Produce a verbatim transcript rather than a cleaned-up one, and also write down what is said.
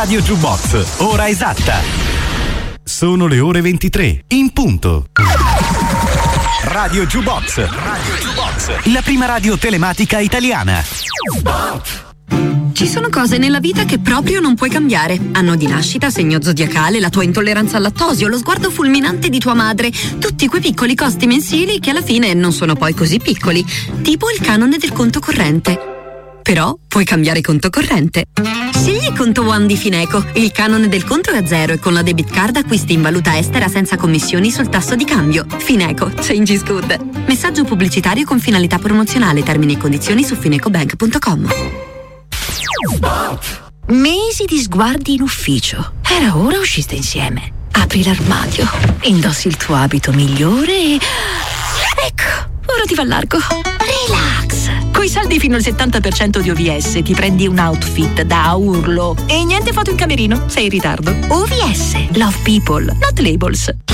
Radio Jukebox, ora esatta. Sono le ore ventitré, in punto. Radio Jukebox. Radio Jukebox. La prima radio telematica italiana. Ci sono cose nella vita che proprio non puoi cambiare. Anno di nascita, segno zodiacale, la tua intolleranza al lattosio, lo sguardo fulminante di tua madre. Tutti quei piccoli costi mensili che alla fine non sono poi così piccoli. Tipo il canone del conto corrente. Però puoi cambiare conto corrente. Scegli Conto One di Fineco. Il canone del conto è a zero e con la debit card acquisti in valuta estera senza commissioni sul tasso di cambio. Fineco, change is good. Messaggio pubblicitario con finalità promozionale. Termini e condizioni su finecobank punto com. Mesi di sguardi in ufficio. Era ora usciste insieme. Apri l'armadio, indossi il tuo abito migliore e... ecco, ora ti va largo. Relax. Coi saldi fino al settanta per cento di O V S ti prendi un outfit da urlo. E niente foto in camerino, sei in ritardo. O V S, love people, not labels.